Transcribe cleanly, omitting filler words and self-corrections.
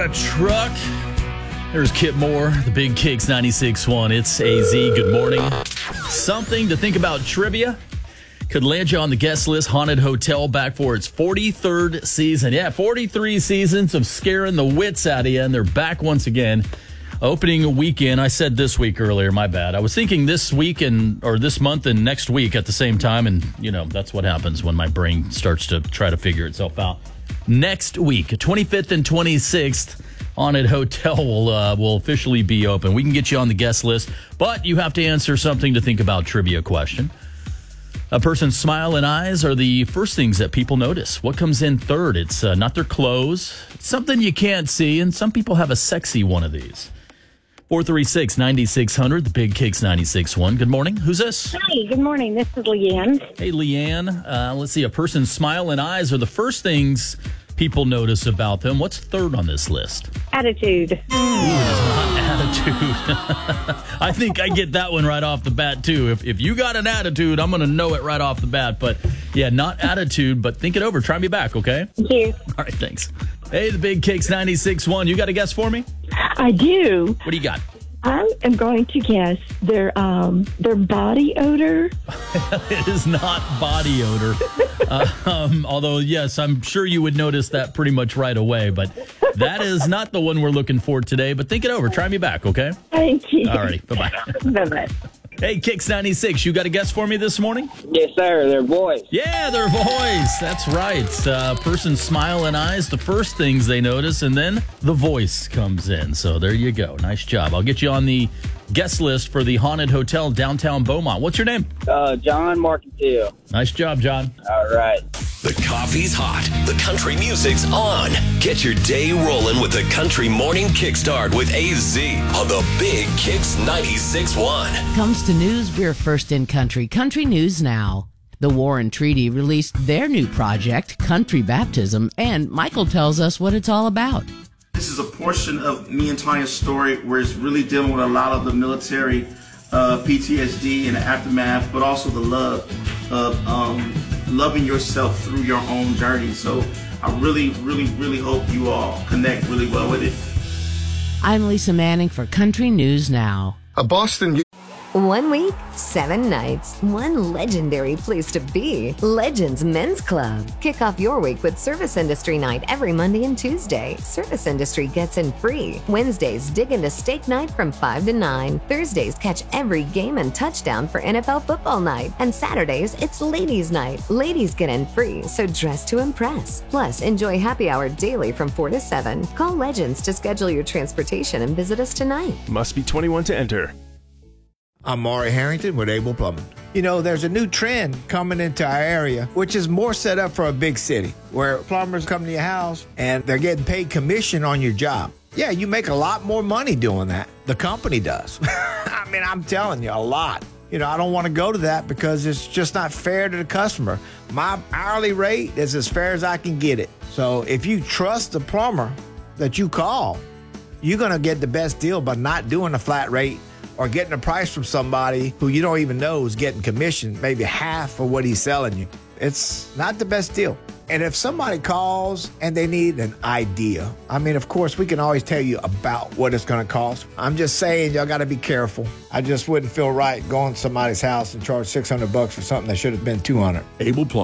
got a truck. There's Kip Moore, the Big Kicks 96.1. It's AZ. Good morning. Something to think about trivia could land you on the guest list. Haunted Hotel back for its 43rd season. Yeah, 43 seasons of scaring the wits out of you, and they're back once again. Opening weekend, I said this week earlier, my bad. I was thinking this week or this month and next week at the same time, and, that's what happens when my brain starts to try to figure itself out. Next week, 25th and 26th, Haunted Hotel will officially be open. We can get you on the guest list, but you have to answer something to think about trivia question. A person's smile and eyes are the first things that people notice. What comes in third? It's not their clothes. It's something you can't see, and some people have a sexy one of these. 436-9600, the Big Kicks 96.1. Good morning. Who's this? Hi, good morning. This is Leanne. Hey, Leanne. Let's see. A person's smile and eyes are the first things people notice about them. What's third on this list? Attitude. Ooh, it's not attitude. I think I get that one right off the bat, too. If you got an attitude, I'm going to know it right off the bat. But, yeah, not attitude, but think it over. Try me back, okay? Thank you. All right, thanks. Hey, the Big Kicks 96.1. You got a guess for me? I do. What do you got? I am going to guess their body odor. It is not body odor. Although, yes, I'm sure you would notice that pretty much right away. But that is not the one we're looking for today. But think it over. Try me back, okay? Thank you. All right. Bye-bye. Bye-bye. Hey, Kicks 96, you got a guess for me this morning? Yes, sir. Their voice. Yeah, their voice. That's right. Person's smile and eyes, the first things they notice, and then the voice comes in. So there you go. Nice job. I'll get you on the guest list for the Haunted Hotel downtown Beaumont. What's your name? John Marcantil. Nice job, John. All right. The coffee's hot. The country music's on. Get your day rolling with the Country Morning Kickstart with AZ on the Big Kicks 96.1. Comes to news, we're first in country. Country News Now. The Warren Treaty released their new project, Country Baptism, and Michael tells us what it's all about. This is a portion of me and Tanya's story where it's really dealing with a lot of the military PTSD and the aftermath, but also the love of loving yourself through your own journey. So I really, really, really hope you all connect really well with it. I'm Lisa Manning for Country News Now. A Boston... 1 week, 7 nights, one legendary place to be. Legends Men's Club. Kick off your week with Service Industry Night every Monday and Tuesday. Service Industry gets in free. Wednesdays, dig into Steak Night from 5 to 9. Thursdays, catch every game and touchdown for NFL Football Night. And Saturdays, it's Ladies Night. Ladies get in free, so dress to impress. Plus, enjoy happy hour daily from 4 to 7. Call Legends to schedule your transportation and visit us tonight. Must be 21 to enter. I'm Maury Harrington with Able Plumbing. There's a new trend coming into our area, which is more set up for a big city, where plumbers come to your house and they're getting paid commission on your job. Yeah, you make a lot more money doing that. The company does. I'm telling you, a lot. I don't want to go to that because it's just not fair to the customer. My hourly rate is as fair as I can get it. So if you trust the plumber that you call, you're going to get the best deal by not doing a flat rate or getting a price from somebody who you don't even know is getting commission, maybe half of what he's selling you. It's not the best deal. And if somebody calls and they need an idea, of course, we can always tell you about what it's going to cost. I'm just saying, y'all got to be careful. I just wouldn't feel right going to somebody's house and charge $600 for something that should have been $200. Able Plumbing.